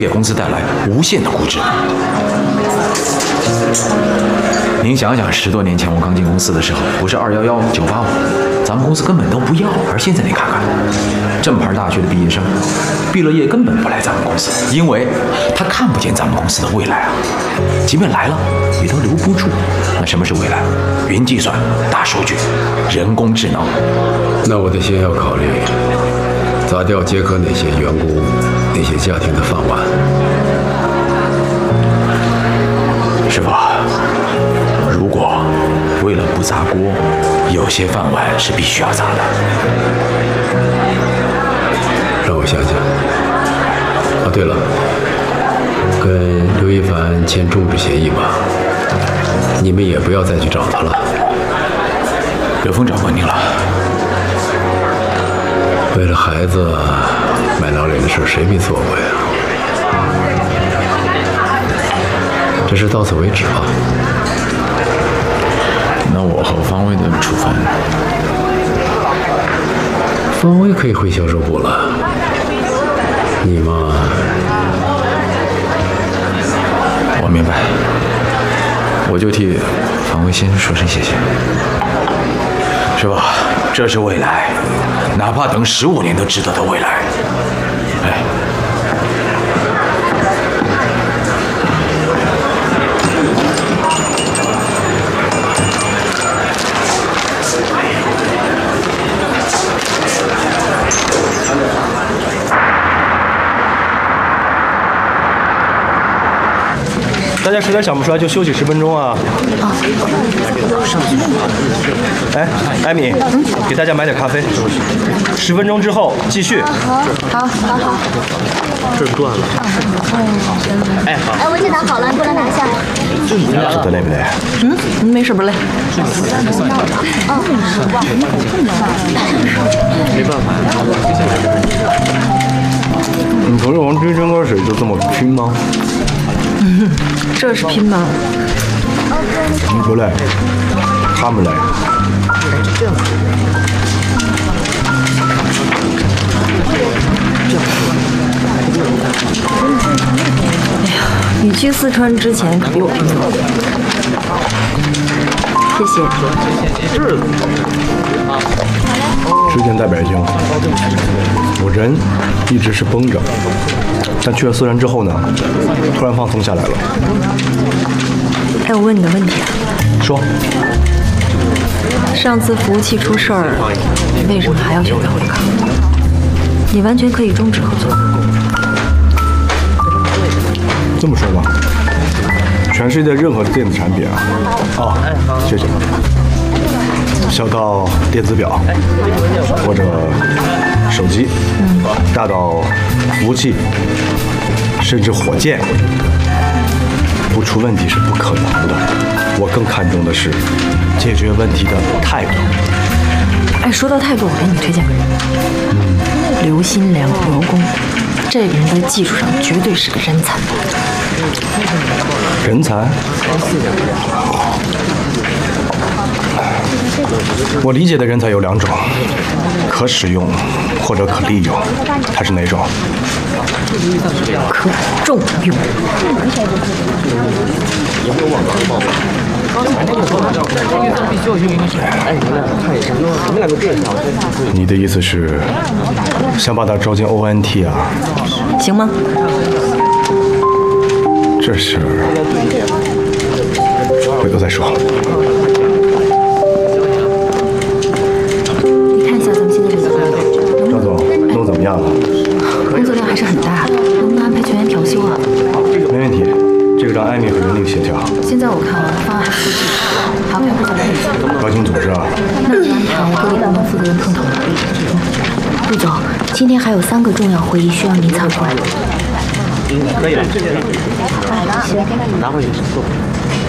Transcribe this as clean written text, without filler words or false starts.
给公司带来无限的估值。您想想，10多年前我刚进公司的时候，不是211、985，咱们公司根本都不要。而现在你看看，正牌大学的毕业生，毕了业根本不来咱们公司，因为他看不见咱们公司的未来啊。即便来了，也都留不住。那什么是未来？云计算、大数据、人工智能。 那我得先要考虑砸掉杰克那些员工、那些家庭的饭碗。 师傅，如果为了不砸锅，有些饭碗是必须要砸的。 让我想想。啊，对了，跟刘一凡签终止协议吧。你们也不要再去找他了。 刘峰找过您了。 为了孩子卖老脸的事，谁没做过呀？这事到此为止吧。 那我和方威的处分， 方威可以回销售部了，你嘛， 我明白，我就替方威先说声谢谢。是吧？这是未来，哪怕等15年都值得的未来。哎。 大家实在想不出来就休息10分钟啊！哎，艾米，给大家买点咖啡。10分钟之后继续。 好。 这断了。哎，好。 哎，文件拿好了，你过来拿一下。 这得累不累？ 没事不累。 没办法。你朋友王追真跟水就这么拼吗？ 这是拼吗？ 你不累，他们累。 哎呀，你去四川之前可比我拼多。谢谢。 之前在北京，我人一直是绷着，但去了四川之后呢，突然放松下来了。 哎，我问你个问题啊。 说。 上次服务器出事儿，为什么还要选择回康？你完全可以终止合作。 这么说吧，全世界任何的电子产品啊，谢谢。小到电子表，或者手机，大到服务器，甚至火箭，不出问题是不可能的。我更看重的是解决问题的态度。 哎，说到态度，我给你推荐个人，刘新良，刘工，这个人在技术上绝对是个人才。 人才？我理解的人才有2种，可使用或者可利用，它是哪种？ 可重用。 你的意思是想把他招进 ONT 啊？ 行吗？ 这事回头再说。 你看一下咱们现在这个工作， 张总，弄怎么样了？ 工作量还是很大，能不能安排全员调休啊？ 没问题，这个让艾米和人力协调。 现在我看完方案还不够具体，还要开会再来。 搞清组织啊！ 那你安排各个部门负责人碰头。陆总，今天还有3个重要会议需要您参观。 可以了， 好的， 拿回去。